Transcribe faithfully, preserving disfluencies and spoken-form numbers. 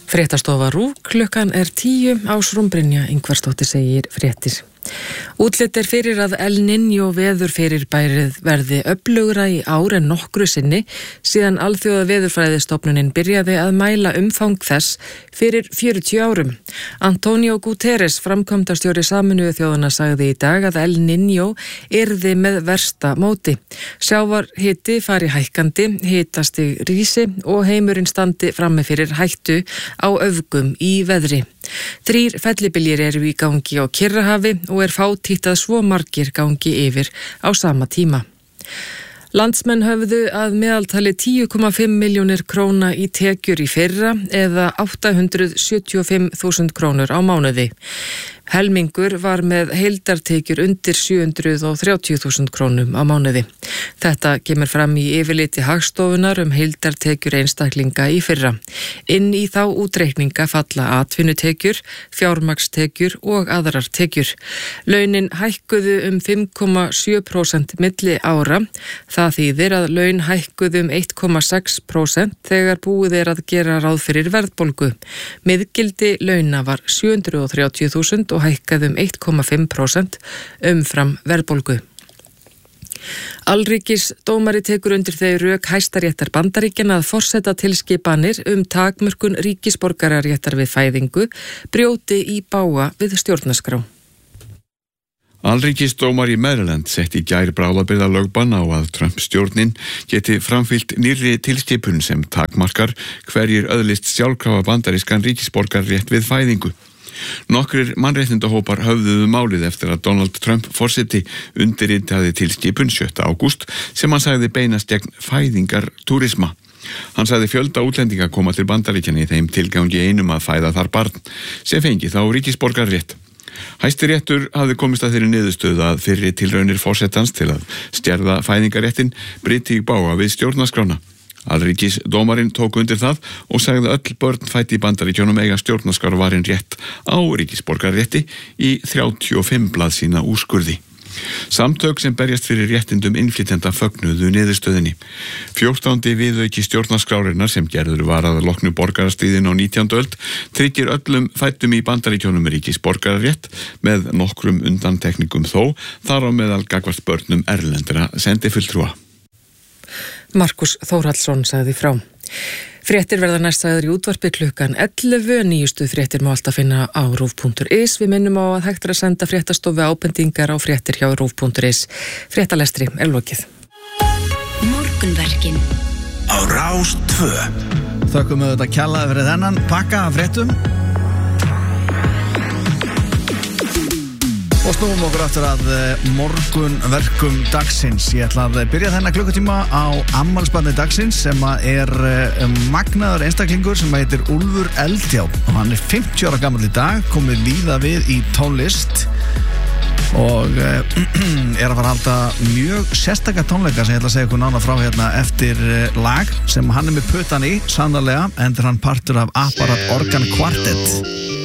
Fréttastofa RÚV, klukkan er tíu, Ásrún Brynja Ingvarsdóttir segir fréttir. Útlit er fyrir að El Niño veður fyrir bærið verði öflugra í ár en nokkru sinni síðan alþjóða veðurfræðistofnunin byrjaði að mæla umfang þess fyrir fjörutíu árum. Antonio Guterres, framkvæmdastjóri Sameinuðu þjóðanna, sagði í dag að El Niño yrði með versta móti. Sjávarhiti fari hækkandi, hitastig rísi og heimurinn standi frammi fyrir hættu á öfgum í veðri. Þrír fellibyljir eru í gangi á Kyrrahafi og er fátítt að svo margir gangi yfir á sama tíma. Landsmenn höfðu að meðaltali tíu komma fimm milljónir króna í tekjur í fyrra eða átta hundruð sjötíu og fimm þúsund krónur á mánuði. Helmingur var með heildartekjur undir sjö hundruð þrjátíu þúsund krónum á mánuði. Þetta kemur fram í yfirliti Hagstofunnar um heildartekjur einstaklinga í fyrra. Inn í þá útreikninga falla atvinnutekjur, fjármagnstekjur og aðrar tekjur. Launin hækkuðu um fimm komma sjö prósent milli ára. Það þýðir að laun hækkuðu um eitt komma sex prósent þegar búið er að gera ráð fyrir verðbólgu. Miðgildi launa var sjö hundruð þrjátíu þúsund og hækkaði um eitt komma fimm prósent umfram verðbólgu. Alríkis dómari tekur undir þau rök Hæstaréttar Bandaríkjanna að forseta tilskipanir um takmörkun ríkisborgararéttar við fæðingu brjóti í bága við stjórnarskrá. Alríkisdómari í Maryland setti í gær bráðabirgðalögbann á að Trump stjórnin geti framfylgt nýrri tilskipun sem takmarkar hverjir öðlist sjálfkrafa bandarískan ríkisborgararétt við fæðingu. Nokkrir mannréttindahópar höfðuðu málið eftir að Donald Trump forseti undirritaði tilskipun sjötta ágúst sem hann sagði beinast gegn fæðingartúrisma. Hann sagði fjölda útlendinga koma til Bandaríkjanna í þeim tilgangi einum að fæða þar barn sem fengi þá ríkisborgararétt. Hæstiréttur hafði komist að þeirri niðurstöðu að fyrri tilraunir forsetans til að stjarða fæðingaréttin bryti í bága við stjórnarskrána. Alríkisdómarinn tók undir það og sagði öll börn fædd í Bandaríkjunum eiga stjórnarskrárvarinn rétt á ríkisborgararétti í þrjátíu og fimm blaðsíðna úrskurði. Samtök sem berjast fyrir réttindum innflytjenda fögnuðu niðurstöðinni. fjórtándi viðauki stjórnarskrárinnar sem gerður var að loknu borgarastríðin á nítjándu öld tryggir öllum fæddum í Bandaríkjunum ríkisborgararétt með nokkrum undantekningum þó, þar á meðal gagnvart börnum erlendra sendifulltrúa. Markus Þórhallsson sagði frá. Fréttir verða næst sagður í útvarpi klukkan ellefu, nýjustu fréttir má alltaf finna á rúv punktur is. Við minnum á að hægt er að senda fréttastofu ábendingar á fréttir hjá rúv punktur is. Fréttalestri er lokið. Morgunverkin á Rás tvö. Þökkum við þetta kjallaði fyrir þennan pakka af fréttum. Og snúum okkur aftur að morgunverkum dagsins. Ég ætla að byrja þennan klukkutíma á afmælisbarni dagsins sem er magnaður einstaklingur sem heitir Úlfur Eldjárn og hann er fimmtíu ára gamall í dag, komið víða við í tónlist og er að fara að halda mjög sérstaka tónleika sem ég ætla að segja ykkur nána frá hérna eftir lag sem hann er með puttan í, sannarlega, endur hann partur af Apparat Organ Quartet.